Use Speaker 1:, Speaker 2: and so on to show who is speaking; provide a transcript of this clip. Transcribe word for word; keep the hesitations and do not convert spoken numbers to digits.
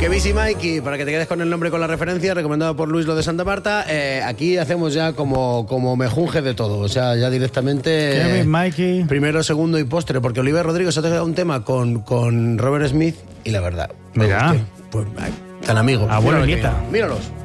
Speaker 1: Que Busy Mikey, para que te quedes con el nombre y con la referencia, recomendado por Luis Lo de Santa Marta. Eh, aquí hacemos ya como, como mejunje de todo, o sea, ya directamente...
Speaker 2: Kevin,
Speaker 1: eh,
Speaker 2: Mikey...
Speaker 1: Primero, segundo y postre, porque Oliver Rodrigo se ha tocado un tema con, con Robert Smith y la verdad...
Speaker 2: Mira.
Speaker 1: Pues, ay, tan amigo.
Speaker 2: Abuelo
Speaker 1: Míralo aquí,
Speaker 2: nieta.
Speaker 1: míralos.